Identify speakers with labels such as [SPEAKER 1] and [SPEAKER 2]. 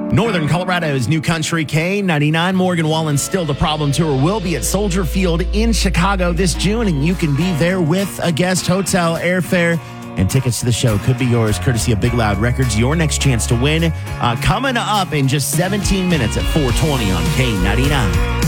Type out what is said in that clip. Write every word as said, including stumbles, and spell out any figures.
[SPEAKER 1] Northern Colorado's New Country K ninety-nine. Morgan Wallen's Still the Problem Tour will be at Soldier Field in Chicago this June, and you can be there with a guest, hotel, airfare, and tickets to the show could be yours, courtesy of Big Loud Records. Your next chance to win uh, coming up in just seventeen minutes at four twenty on K ninety-nine.